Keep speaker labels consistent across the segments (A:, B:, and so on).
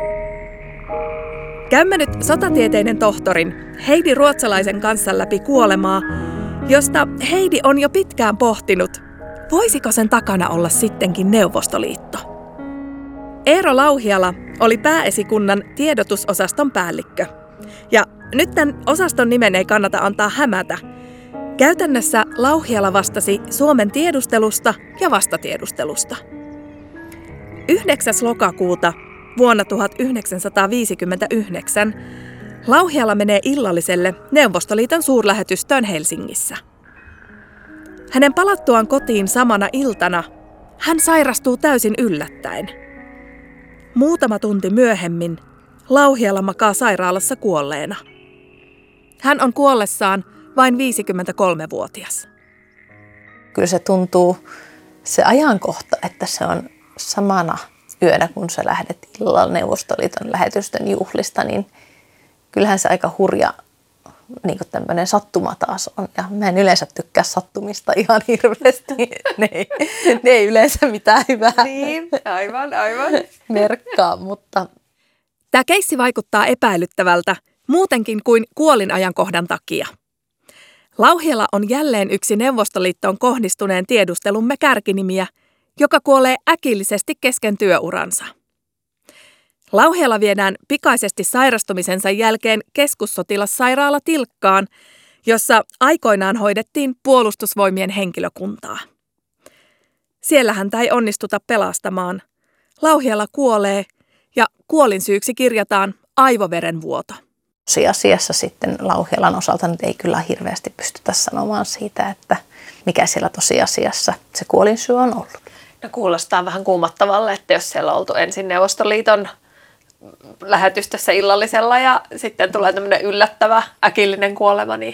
A: Käymme nyt sotatieteiden tohtorin Heidi Ruotsalaisen kanssa läpi kuolemaa, josta Heidi on jo pitkään pohtinut, voisiko sen takana olla sittenkin Neuvostoliitto. Eero Lauhiala oli pääesikunnan tiedotusosaston päällikkö. Ja nyt tämän osaston nimen ei kannata antaa hämätä. Käytännössä Lauhiala vastasi Suomen tiedustelusta ja vastatiedustelusta. 9. lokakuuta vuonna 1959 Lauhiala menee illalliselle Neuvostoliiton suurlähetystöön Helsingissä. Hänen palattuaan kotiin samana iltana hän sairastuu täysin yllättäen. Muutama tunti myöhemmin Lauhiala makaa sairaalassa kuolleena. Hän on kuollessaan vain 53-vuotias.
B: Kyllä se tuntuu, se ajankohta, että se on samana yönä, kun sä lähdet illalla Neuvostoliiton lähetystön juhlista, niin kyllähän se aika hurja niin kuin tämmöinen sattuma taas on. Ja mä en yleensä tykkää sattumista ihan hirveästi. Ne ei yleensä mitään hyvää
A: Niin, aivan.
B: merkkaa, mutta...
A: Tämä keissi vaikuttaa epäilyttävältä muutenkin kuin kuolinajankohdan takia. Lauhiala on jälleen yksi Neuvostoliittoon kohdistuneen tiedustelumme kärkinimiä, joka kuolee äkillisesti kesken työuransa. Lauhiala viedään pikaisesti sairastumisensa jälkeen keskussotilassairaala Tilkkaan, jossa aikoinaan hoidettiin puolustusvoimien henkilökuntaa. Siellä häntä ei onnistuta pelastamaan. Lauhiala kuolee ja kuolinsyyksi kirjataan aivoverenvuoto.
B: Tosiasiassa sitten Lauhialan osalta nyt ei kyllä hirveästi pystytä sanomaan siitä, että mikä siellä tosiasiassa se kuolinsyy on ollut.
C: No kuulostaa vähän kuumottavalle, että jos siellä on oltu ensin Neuvostoliiton lähetystössä illallisella ja sitten tulee tämmöinen yllättävä äkillinen kuolema, niin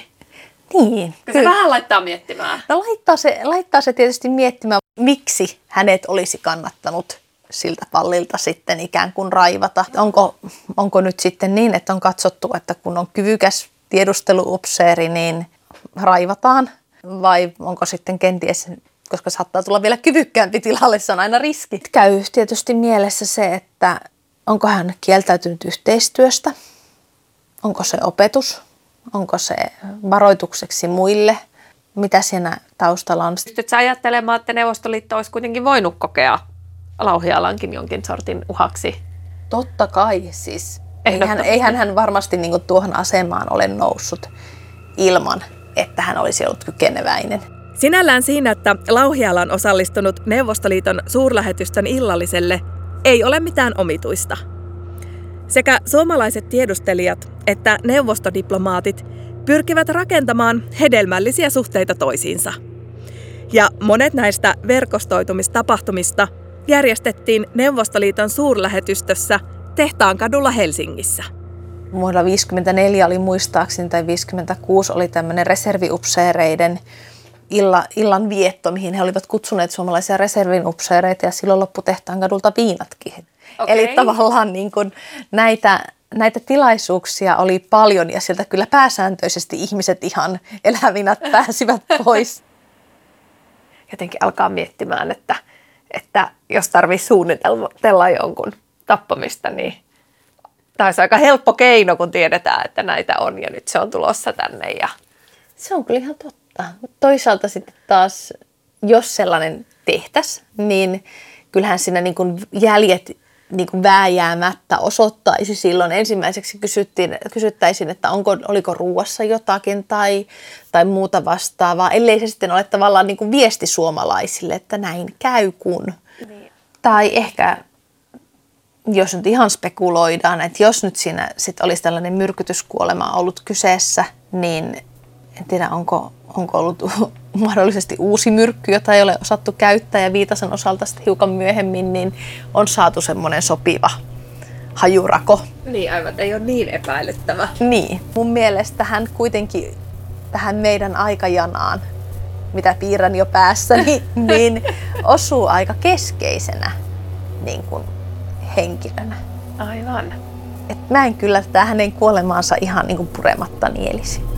C: se vähän laittaa miettimään.
B: No laittaa se tietysti miettimään, miksi hänet olisi kannattanut siltä pallilta sitten ikään kuin raivata. Onko nyt sitten niin, että on katsottu, että kun on kyvykäs tiedusteluupseeri, niin raivataan? Vai onko sitten kenties, koska saattaa tulla vielä kyvykkäämpi tilalle, se on aina riski. Käy tietysti mielessä se, että onko hän kieltäytynyt yhteistyöstä? Onko se opetus? Onko se varoitukseksi muille? Mitä siinä taustalla on?
C: Pystytkö sä ajattelemaan, että Neuvostoliitto olisi kuitenkin voinut kokea Lauhialankin jonkin sortin uhaksi?
B: Totta kai siis. Eihän hän varmasti niin kuin tuohon asemaan ole noussut ilman, että hän olisi ollut kykeneväinen.
A: Sinällään siinä, että Lauhiala on osallistunut Neuvostoliiton suurlähetystön illalliselle, ei ole mitään omituista. Sekä suomalaiset tiedustelijat että neuvostodiplomaatit pyrkivät rakentamaan hedelmällisiä suhteita toisiinsa. Ja monet näistä verkostoitumistapahtumista järjestettiin Neuvostoliiton suurlähetystössä Tehtaankadulla Helsingissä.
B: Vuonna 1954 oli muistaakseni tai 1956 oli tämmöinen reserviupseereiden illan vietto, mihin he olivat kutsuneet suomalaisia reservinupseereita ja silloin loppui Tehtaankadulta viinatkin.
C: Okay.
B: Eli tavallaan niin kuin näitä tilaisuuksia oli paljon ja sieltä kyllä pääsääntöisesti ihmiset ihan elävinä pääsivät pois.
C: Jotenkin alkaa miettimään, että jos tarvitsisi suunnitella jonkun tappamista, niin tämä olisi aika helppo keino, kun tiedetään, että näitä on ja nyt se on tulossa tänne. Ja...
B: Se on kyllä ihan totta. Toisaalta sitten taas, jos sellainen tehtäisiin, niin kyllähän siinä niin kuin jäljet niin kuin vääjäämättä osoittaisi silloin. Ensimmäiseksi kysyttäisiin, että oliko ruuassa jotakin tai muuta vastaavaa, ellei se sitten ole tavallaan niin kuin viesti suomalaisille, että näin käy kun. Niin. Tai ehkä, jos nyt ihan spekuloidaan, että jos nyt siinä sit olisi tällainen myrkytyskuolema ollut kyseessä, niin en tiedä, onko ollut mahdollisesti uusi myrkky, jota ei ole osattu käyttää ja Viitasen osalta sitten hiukan myöhemmin, niin on saatu semmoinen sopiva hajurako.
C: Niin aivan, ei ole niin epäilyttävä.
B: Niin, mun mielestä hän kuitenkin tähän meidän aikajanaan, mitä piirrän jo päässäni, niin osuu aika keskeisenä niin kuin henkilönä.
C: Aivan.
B: Et mä en kyllä tätä hänen kuolemaansa ihan niin kuin purematta nielisi.